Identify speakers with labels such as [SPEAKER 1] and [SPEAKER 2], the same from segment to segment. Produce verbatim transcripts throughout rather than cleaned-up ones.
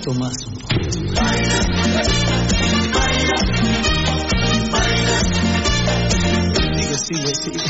[SPEAKER 1] poquito más, un poquito más. Sigue, sigue, sigue.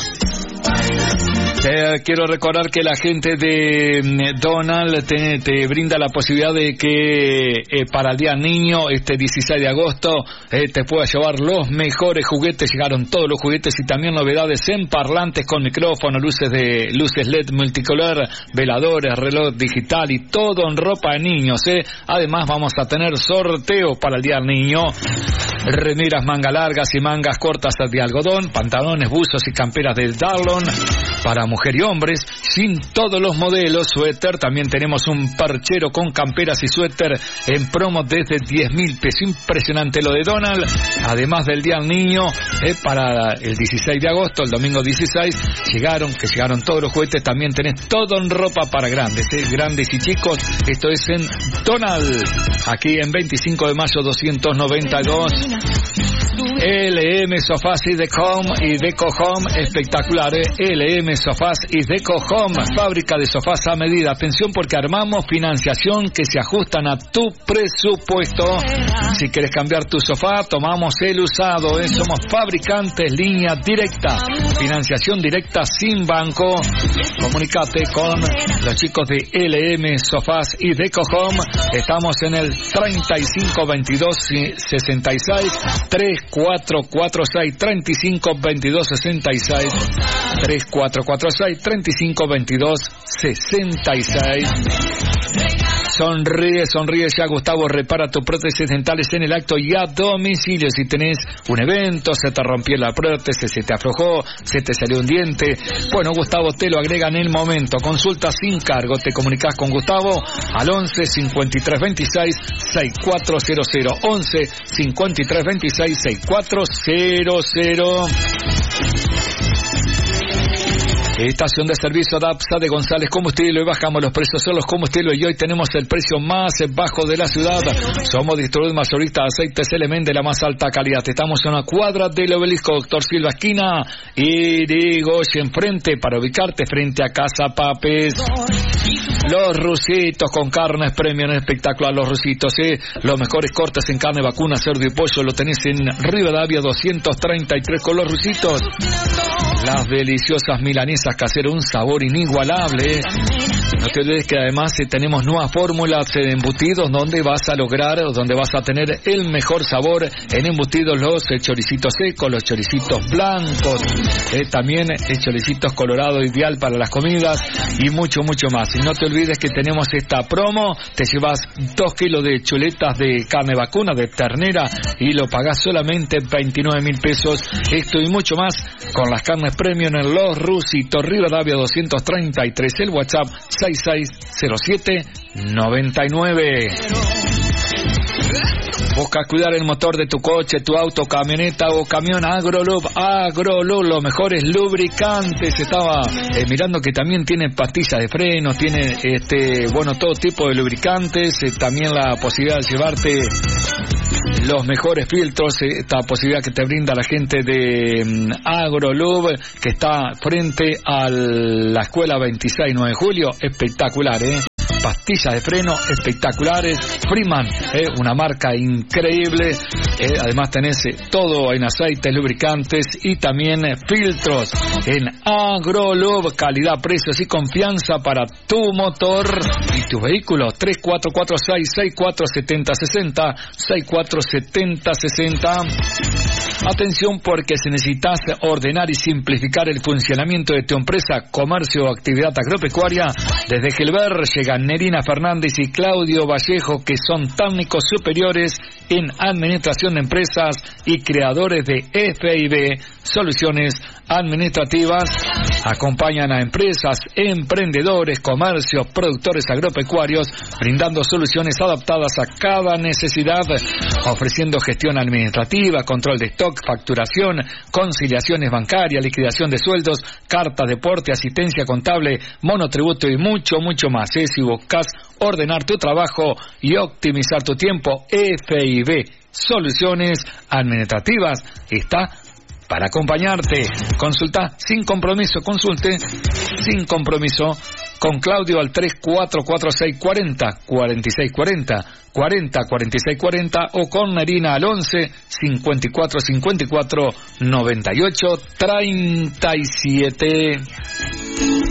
[SPEAKER 2] Eh, quiero recordar que la gente de Donald te, te brinda la posibilidad de que eh, para el Día del Niño, este dieciséis de agosto, eh, te puedas llevar los mejores juguetes. Llegaron todos los juguetes y también novedades en parlantes con micrófono, luces de luces L E D multicolor, veladores, reloj digital y todo en ropa de niños. Eh. Además vamos a tener sorteo para el Día del Niño. Remeras manga largas y mangas cortas de algodón, pantalones, buzos y camperas de Darlon para mujer y hombres, sin todos los modelos. Suéter, también tenemos un perchero con camperas y suéter en promo desde diez mil pesos. Impresionante lo de Donald. Además del Día del Niño, eh, para el dieciséis de agosto, el domingo dieciséis, llegaron, que llegaron todos los juguetes. También tenés todo en ropa para grandes, eh, grandes y chicos. Esto es en Donald, aquí en veinticinco de mayo doscientos noventa y dos. L M Sofás y Deco Home y Deco Home, espectacular, ¿eh? L M Sofás y Deco Home, fábrica de sofás a medida. Atención, porque armamos financiación que se ajustan a tu presupuesto. Si quieres cambiar tu sofá, tomamos el usado, ¿eh? Somos fabricantes, línea directa, financiación directa sin banco. Comunicate con los chicos de L M Sofás y Deco Home. Estamos en el treinta y cinco veintidós sesenta y seis, tres cuatro cuatro seis, treinta y cinco veintidós sesenta y seis, tres cuatro cuatro seis, treinta y cinco veintidós sesenta y seis. Sonríe, sonríe ya. Gustavo repara tus prótesis dentales en el acto y a domicilio. Si tenés un evento, se te rompió la prótesis, se te aflojó, se te salió un diente, bueno, Gustavo te lo agrega en el momento. Consulta sin cargo. Te comunicas con Gustavo al once cincuenta y tres veintiséis sesenta y cuatro cero cero, once cincuenta y tres veintiséis sesenta y cuatro cero cero. Estación de servicio Dapsa de González Combustible. Hoy bajamos los precios de los combustibles y hoy tenemos el precio más bajo de la ciudad. Somos distribuidores mayoristas de aceites Element de la más alta calidad. Estamos en una cuadra del Obelisco Doctor Silva, esquina Irigoyen, enfrente, para ubicarte frente a Casa Papes. Los Rusitos con carnes premium, espectacular. Los Rusitos, ¿eh? Los mejores cortes en carne vacuna, cerdo y pollo lo tenés en Rivadavia doscientos treinta y tres con Los Rusitos. Las deliciosas milanesas caseras, un sabor inigualable. No te olvides que además eh, tenemos nuevas fórmulas de embutidos donde vas a lograr, o donde vas a tener el mejor sabor en embutidos. Los eh, choricitos secos, los choricitos blancos, eh, también eh, choricitos colorados, ideal para las comidas y mucho, mucho más. Y no te olvides que tenemos esta promo, te llevas dos kilos de chuletas de carne vacuna, de ternera, y lo pagás solamente veintinueve mil pesos. Esto y mucho más con las carnes premium en Los Rusitos, Rivadavia doscientos treinta y tres, el WhatsApp seis seis cero siete nueve nueve. Busca cuidar el motor de tu coche, tu auto, camioneta o camión. Agrolub, Agrolub, los mejores lubricantes. Estaba eh, mirando que también tiene pastillas de freno, tiene este, bueno, todo tipo de lubricantes, eh, también la posibilidad de llevarte los mejores filtros, eh, esta posibilidad que te brinda la gente de um, Agrolub, que está frente a la escuela veintiséis nueve de julio, espectacular, eh. Pastillas de freno espectaculares, Freeman, eh, una marca increíble, eh, además tenés eh, todo en aceites, lubricantes y también eh, filtros en Agrolub, calidad, precios y confianza para tu motor y tu vehículo. Tres cuatro cuatro seis, seis cuatro siete cero seis cero, seis cuatro siete cero seis cero. Atención, porque si necesitas ordenar y simplificar el funcionamiento de tu empresa, comercio o actividad agropecuaria, desde Gilbert llegan Nerina Fernández y Claudio Vallejo, que son técnicos superiores en administración de empresas y creadores de F I B, soluciones administrativas. Acompañan a empresas, emprendedores, comercios, productores agropecuarios, brindando soluciones adaptadas a cada necesidad, ofreciendo gestión administrativa, control de stock, facturación, conciliaciones bancarias, liquidación de sueldos, cartas de porte, asistencia contable, monotributo y mucho, mucho más. ¿eh? Si buscas ordenar tu trabajo y optimizar tu tiempo, F I B Soluciones Administrativas está para acompañarte. Consulta sin compromiso, consulte sin compromiso con Claudio al tres cuatro cuatro seis cuatro cero cuatro seis cuatro cero cuarenta cuarenta y seis cuarenta o con Nerina al once cincuenta y cuatro cincuenta y cuatro noventa y ocho treinta y siete.